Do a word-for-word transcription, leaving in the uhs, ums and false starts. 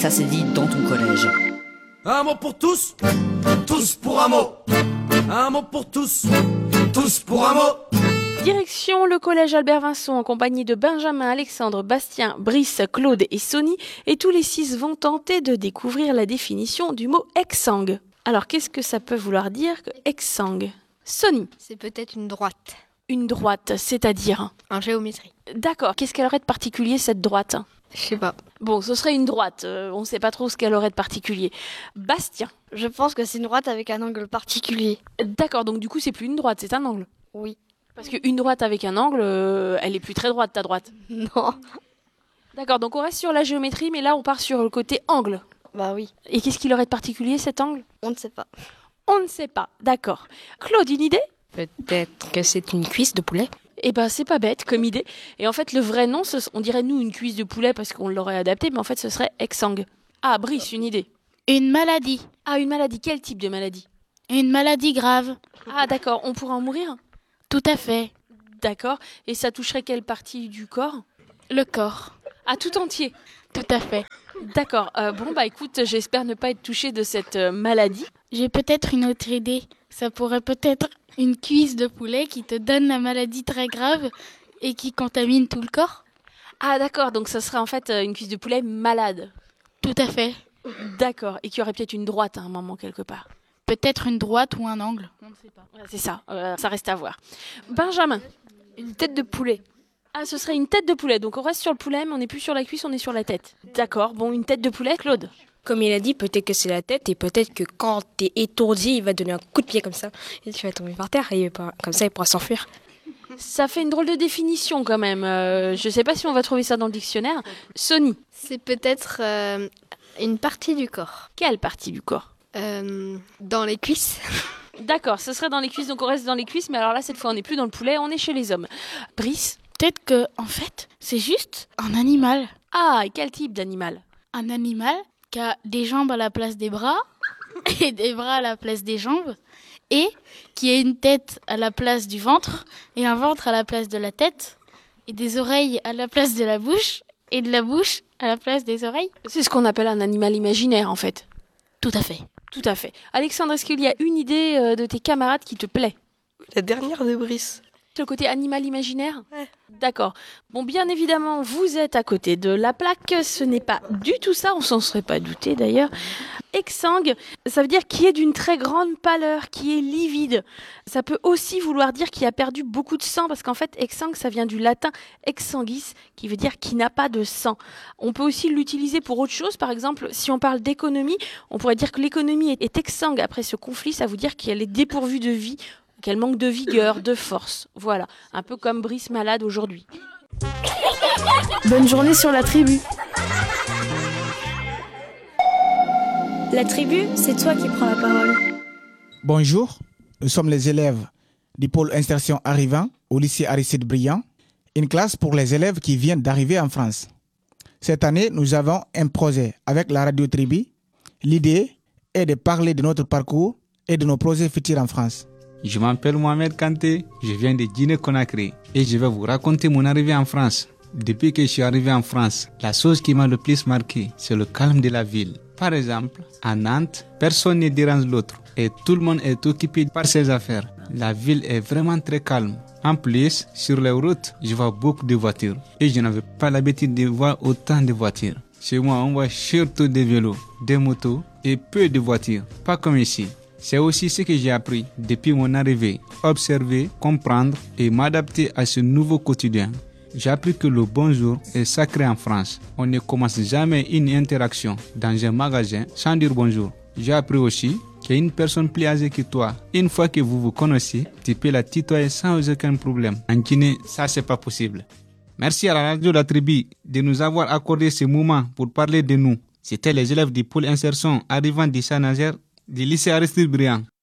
Ça se dit dans ton collège. Un mot pour tous, tous pour un mot. Un mot pour tous, tous pour un mot. Direction le collège Albert Vincent en compagnie de Benjamin, Alexandre, Bastien, Brice, Claude et Sony. Et tous les six vont tenter de découvrir la définition du mot exsangue. Alors, qu'est-ce que ça peut vouloir dire que exsangue ? Sony. C'est peut-être une droite. Une droite, c'est-à-dire ? En géométrie. D'accord. Qu'est-ce qu'elle aurait de particulier, cette droite ? Je sais pas. Bon, ce serait une droite. Euh, on ne sait pas trop ce qu'elle aurait de particulier. Bastien. Je pense que c'est une droite avec un angle particulier. D'accord, donc du coup, c'est plus une droite, c'est un angle. Oui. Parce qu'une droite avec un angle, euh, elle est plus très droite, ta droite. Non. D'accord, donc on reste sur la géométrie, mais là, on part sur le côté angle. Bah oui. Et qu'est-ce qu'il aurait de particulier, cet angle ? On ne sait pas. On ne sait pas, d'accord. Claude, une idée ? Peut-être que c'est une cuisse de poulet. Eh ben, c'est pas bête comme idée. Et en fait, le vrai nom, ce, on dirait nous une cuisse de poulet parce qu'on l'aurait adapté, mais en fait, ce serait exsangue. Ah, Brice, une idée. Une maladie. Ah, une maladie. Quel type de maladie ? Une maladie grave. Ah, d'accord. On pourrait en mourir ? Tout à fait. D'accord. Et ça toucherait quelle partie du corps ? Le corps. Ah, tout entier ? Tout à fait. D'accord. Euh, bon, bah écoute, j'espère ne pas être touchée de cette euh, maladie. J'ai peut-être une autre idée. Ça pourrait peut-être une cuisse de poulet qui te donne la maladie très grave et qui contamine tout le corps. Ah, d'accord. Donc, ça serait en fait euh, une cuisse de poulet malade. Tout à fait. D'accord. Et qui aurait peut-être une droite à un moment quelque part. Peut-être une droite ou un angle. On ne sait pas. Ouais, c'est ça. Euh, ça reste à voir. Benjamin. Une tête de poulet. Ah, ce serait une tête de poulet. Donc, on reste sur le poulet, mais on n'est plus sur la cuisse, on est sur la tête. D'accord. Bon, une tête de poulet, Claude. Comme il a dit, peut-être que c'est la tête et peut-être que quand t'es étourdi, il va te donner un coup de pied comme ça et tu vas tomber par terre et comme ça il pourra s'enfuir. Ça fait une drôle de définition quand même. Euh, je sais pas si on va trouver ça dans le dictionnaire. Sony. C'est peut-être euh, une partie du corps. Quelle partie du corps ? euh, Dans les cuisses. D'accord, ce serait dans les cuisses, donc on reste dans les cuisses, mais alors là, cette fois, on n'est plus dans le poulet, on est chez les hommes. Brice ? Peut-être que, en fait, c'est juste un animal. Ah, et quel type d'animal ? Un animal qui a des jambes à la place des bras et des bras à la place des jambes et qui a une tête à la place du ventre et un ventre à la place de la tête et des oreilles à la place de la bouche et de la bouche à la place des oreilles. C'est ce qu'on appelle un animal imaginaire, en fait. Tout à fait. Tout à fait. Alexandre, est-ce qu'il y a une idée euh, de tes camarades qui te plaît ? La dernière de Brice. Le côté animal imaginaire ? Ouais. D'accord. Bon, bien évidemment, vous êtes à côté de la plaque. Ce n'est pas du tout ça, on s'en serait pas douté d'ailleurs. Exsangue, ça veut dire qui est d'une très grande pâleur, qui est livide. Ça peut aussi vouloir dire qui a perdu beaucoup de sang, parce qu'en fait, exsangue, ça vient du latin exsanguis, qui veut dire qui n'a pas de sang. On peut aussi l'utiliser pour autre chose. Par exemple, si on parle d'économie, on pourrait dire que l'économie est exsangue après ce conflit. Ça veut dire qu'elle est dépourvue de vie, qu'elle manque de vigueur, de force. Voilà, un peu comme Brice malade aujourd'hui. Bonne journée sur la tribu. La tribu, c'est toi qui prends la parole. Bonjour, nous sommes les élèves du pôle insertion arrivant au lycée Aristide Briand, une classe pour les élèves qui viennent d'arriver en France. Cette année, nous avons un projet avec la radio Tribu. L'idée est de parler de notre parcours et de nos projets futurs en France. Je m'appelle Mohamed Kanté, je viens de Guinée-Conakry et je vais vous raconter mon arrivée en France. Depuis que je suis arrivé en France, la chose qui m'a le plus marqué, c'est le calme de la ville. Par exemple, à Nantes, personne ne dérange l'autre et tout le monde est occupé par ses affaires. La ville est vraiment très calme. En plus, sur les routes, je vois beaucoup de voitures et je n'avais pas l'habitude de voir autant de voitures. Chez moi, on voit surtout des vélos, des motos et peu de voitures, pas comme ici. C'est aussi ce que j'ai appris depuis mon arrivée, observer, comprendre et m'adapter à ce nouveau quotidien. J'ai appris que le bonjour est sacré en France. On ne commence jamais une interaction dans un magasin sans dire bonjour. J'ai appris aussi qu'une personne plus âgée que toi, une fois que vous vous connaissez, tu peux la tutoyer sans aucun problème. En Guinée, ça c'est pas possible. Merci à la radio La Tribu de nous avoir accordé ce moment pour parler de nous. C'était les élèves du pôle insertion arrivant du Saint-Nazaire du lycée Aristide Briand.